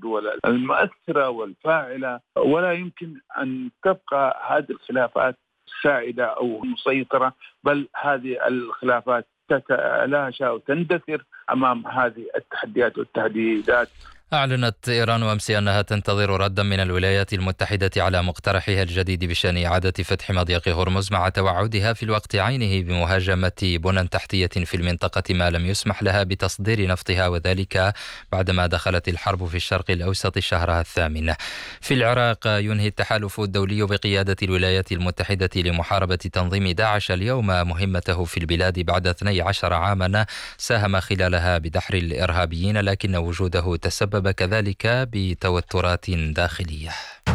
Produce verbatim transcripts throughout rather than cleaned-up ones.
الدول المؤثرة والفاعلة، ولا يمكن أن تبقى هذه الخلافات سائدة أو مسيطرة، بل هذه الخلافات تتلاشى وتندثر أمام هذه التحديات والتهديدات. أعلنت إيران أمس أنها تنتظر ردا من الولايات المتحدة على مقترحها الجديد بشأن إعادة فتح مضيق هرمز، مع توعدها في الوقت عينه بمهاجمة بنى تحتية في المنطقة ما لم يسمح لها بتصدير نفطها، وذلك بعدما دخلت الحرب في الشرق الأوسط شهرها الثامن. في العراق ينهي التحالف الدولي بقيادة الولايات المتحدة لمحاربة تنظيم داعش اليوم مهمته في البلاد بعد اثني عشر عاما ساهم خلالها بدحر الإرهابيين، لكن وجوده تسبب كذلك بتوترات داخلية.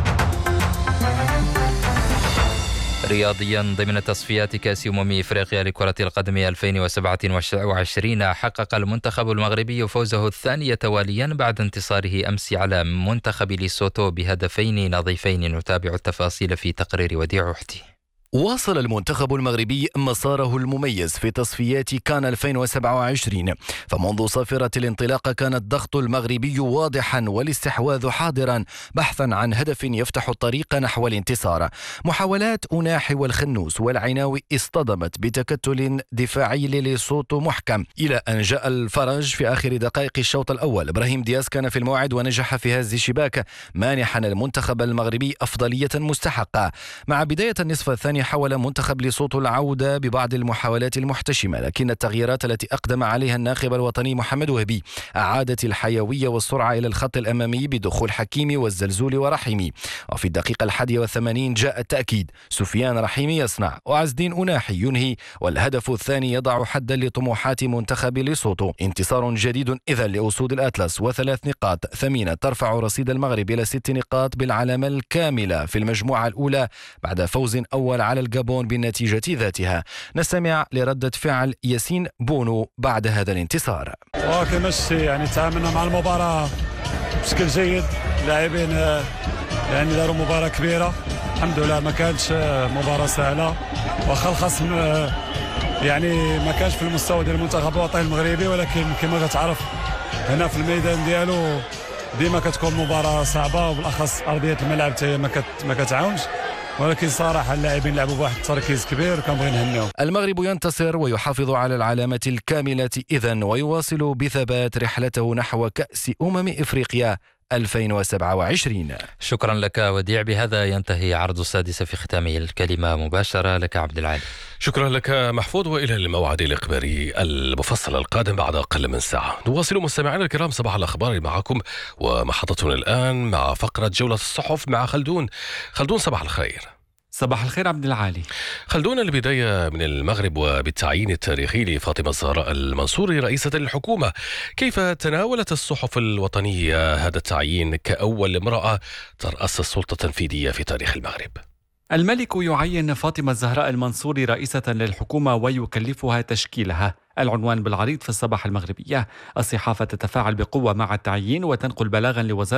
رياضيا، ضمن تصفيات كأس أمم إفريقيا لكرة القدم ألفين وسبعة وعشرين حقق المنتخب المغربي فوزه الثاني تواليا بعد انتصاره أمس على منتخب ليسوتو بهدفين نظيفين. نتابع التفاصيل في تقرير وديع وحدي. واصل المنتخب المغربي مساره المميز في تصفيات كان ألفين وسبعة وعشرين، فمنذ صافرة الانطلاق كان الضغط المغربي واضحا والاستحواذ حاضرا بحثا عن هدف يفتح الطريق نحو الانتصار. محاولات أناحي والخنوس والعناوي اصطدمت بتكتل دفاعي لليسوتو محكم، إلى أن جاء الفرج في آخر دقائق الشوط الأول. إبراهيم دياز كان في الموعد ونجح في هز الشباك، مانحا المنتخب المغربي أفضلية مستحقة. مع بداية النصف الثاني حاول منتخب ليسوتو العودة ببعض المحاولات المحتشمة، لكن التغييرات التي أقدم عليها الناخب الوطني محمد وهبي أعادت الحيوية والسرعة إلى الخط الأمامي بدخول حكيمي والزلزول ورحيمي. وفي الدقيقة الحادية والثمانين جاء التأكيد، سفيان رحيمي يصنع وعز الدين أناحي ينهي، والهدف الثاني يضع حدا لطموحات منتخب ليسوتو. انتصار جديد إذا لأسود الأطلس، وثلاث نقاط ثمينة ترفع رصيد المغرب إلى ست نقاط بالعلامة الكاملة في المجموعة الأولى بعد فوز أول على الجابون بالنتيجة ذاتها. نستمع لردة فعل ياسين بونو بعد هذا الانتصار. كمش يعني تعاملنا مع المباراة بشكل جيد، لاعبين يعني داروا مباراة كبيرة الحمد لله، ما كانتش مباراة سهلة، واخا الخصم يعني ما كانش في المستوى ديال المنتخب الوطني المغربي، ولكن كما كتعرف هنا في الميدان ديالو ديما كتكون مباراة صعبة، وبالاخص أرضية الملعب حتى ما ما كتعاونش، ولكن صراحة اللاعبين لعبوا بواحد التركيز كبير وكنبغي نهنيهم. المغرب ينتصر ويحافظ على العلامة الكاملة إذن، ويواصل بثبات رحلته نحو كأس أمم إفريقيا ألفين وسبعة وعشرين. شكرا لك وديع. بهذا ينتهي عرض السادسة في ختامه. الكلمة مباشرة لك عبد العالي. شكرا لك محفوظ، وإلى الموعد الإخباري المفصل القادم بعد أقل من ساعة. نواصل مستمعينا الكرام صباح الأخبار معكم، ومحطتنا الآن مع فقرة جولة الصحف مع خلدون. خلدون صباح الخير. صباح الخير عبد العالي. خلدون، البداية من المغرب وبالتعيين التاريخي لفاطمة الزهراء المنصوري رئيسة الحكومة. كيف تناولت الصحف الوطنية هذا التعيين كأول امرأة ترأس السلطة التنفيذية في تاريخ المغرب؟ الملك يعين فاطمة الزهراء المنصوري رئيسة للحكومة ويكلفها تشكيلها. العنوان بالعريض في الصباح المغربية. الصحافة تتفاعل بقوة مع التعيين وتنقل بلاغا لوزارة